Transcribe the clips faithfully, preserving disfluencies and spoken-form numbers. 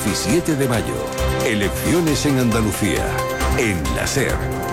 diecisiete de mayo. Elecciones en Andalucía. En la SER.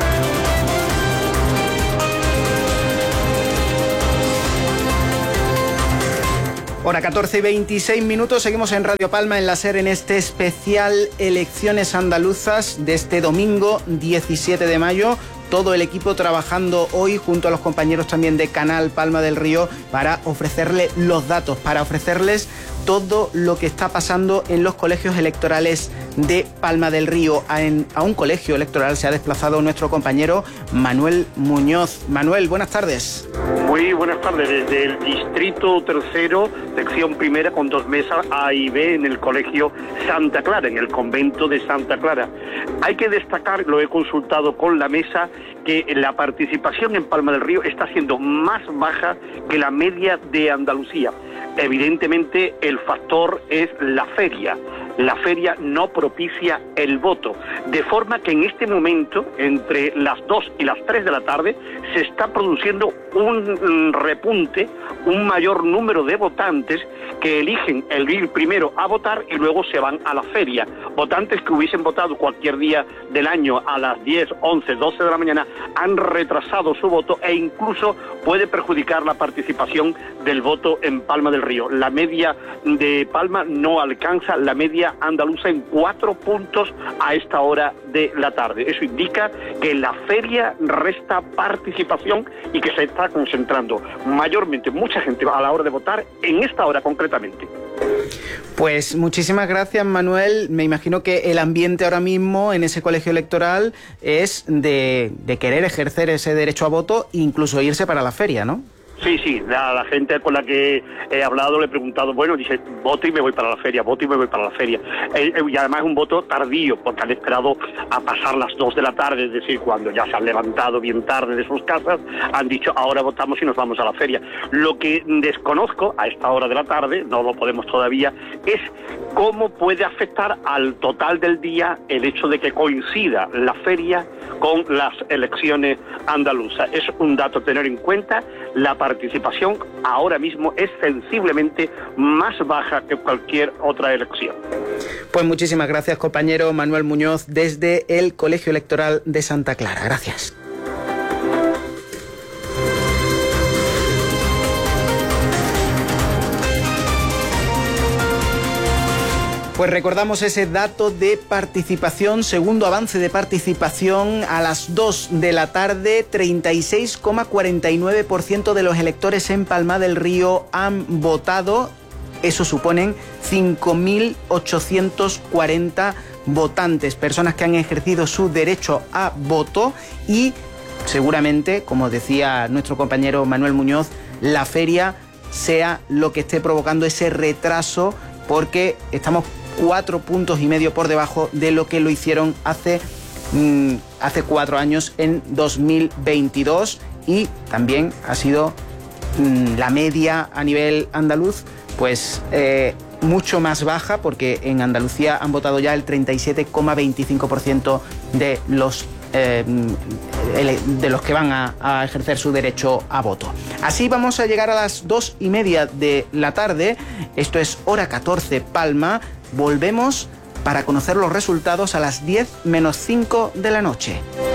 Hora catorce y veintiséis minutos, seguimos en Radio Palma, en la SER, en este especial Elecciones Andaluzas de este domingo diecisiete de mayo. Todo el equipo trabajando hoy junto a los compañeros también de Canal Palma del Río para ofrecerle los datos, para ofrecerles todo lo que está pasando en los colegios electorales de Palma del Río. A, en, a un colegio electoral se ha desplazado nuestro compañero Manuel Muñoz. Manuel, buenas tardes. Muy buenas tardes, desde el distrito tercero, sección primera, con dos mesas A y B en el colegio Santa Clara, en el convento de Santa Clara. Hay que destacar, lo he consultado con la mesa, que la participación en Palma del Río está siendo más baja que la media de Andalucía. Evidentemente el factor es la feria. La feria no propicia el voto, de forma que en este momento, entre las dos y las tres de la tarde, se está produciendo un repunte, un mayor número de votantes que eligen el ir primero a votar y luego se van a la feria. Votantes que hubiesen votado cualquier día del año a las diez, once, doce de la mañana han retrasado su voto e incluso puede perjudicar la participación del voto en Palma del Río. La media de Palma no alcanza la media andaluza en cuatro puntos a esta hora de la tarde. Eso indica que la feria resta participación y que se está concentrando mayormente mucha gente a la hora de votar en esta hora concretamente. Pues muchísimas gracias, Manuel. Me imagino que el ambiente ahora mismo en ese colegio electoral es de, de querer ejercer ese derecho a voto e incluso irse para la feria, ¿no? Sí, sí, la, la gente con la que he hablado le he preguntado, bueno, dice, voto y me voy para la feria, voto y me voy para la feria. Eh, eh, y además es un voto tardío, porque han esperado a pasar las dos de la tarde, es decir, cuando ya se han levantado bien tarde de sus casas, han dicho, ahora votamos y nos vamos a la feria. Lo que desconozco a esta hora de la tarde, no lo podemos todavía, es cómo puede afectar al total del día el hecho de que coincida la feria con las elecciones andaluzas. Es un dato a tener en cuenta. La participación ahora mismo es sensiblemente más baja que cualquier otra elección. Pues muchísimas gracias, compañero Manuel Muñoz, desde el Colegio Electoral de Santa Clara. Gracias. Pues recordamos ese dato de participación, segundo avance de participación a las dos de la tarde, treinta y seis coma cuarenta y nueve por ciento de los electores en Palma del Río han votado. Eso suponen cinco mil ochocientos cuarenta votantes, personas que han ejercido su derecho a voto y seguramente, como decía nuestro compañero Manuel Muñoz, la feria sea lo que esté provocando ese retraso, porque estamos cuatro puntos y medio por debajo de lo que lo hicieron hace, mmm, hace cuatro años, en dos mil veintidós, y también ha sido mmm, la media a nivel andaluz pues eh, mucho más baja, porque en Andalucía han votado ya el treinta y siete coma veinticinco por ciento de los Eh, de los que van a, a ejercer su derecho a voto. Así vamos a llegar a las dos y media de la tarde. Esto es Hora catorce Palma. Volvemos para conocer los resultados a las diez menos cinco de la noche.